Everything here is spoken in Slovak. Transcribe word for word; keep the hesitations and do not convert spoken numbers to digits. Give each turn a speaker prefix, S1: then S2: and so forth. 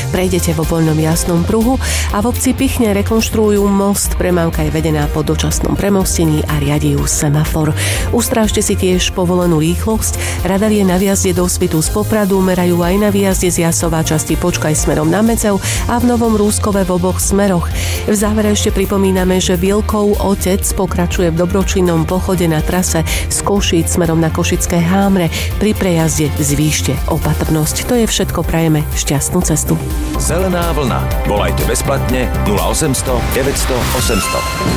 S1: prejdete vo voľnom jasnom pruhu a v obci Pichne rekonštruujú most. Premávka je vedená po dočasnom premostení a riadi ju semafor. Ustrážte si tiež povolenú rýchlosť. Radar je na výjazde do Svitu z Popradu, merajú aj na výjazde z Jasova časti Počkaj smerom na Medzev a v Novom Rúskove v oboch smeroch. V závere ešte pripomíname, že Vilkov otec pokračuje v dobročinnom pochode na trase z Košíc smerom na Košické Hámre. Pri prejazde zvýšte opatrnosť. To je všetko, prajeme šťastnú cestu.
S2: Zelená vlna. Volajte bezplatne nula osem nula nula deväť nula nula osem nula nula.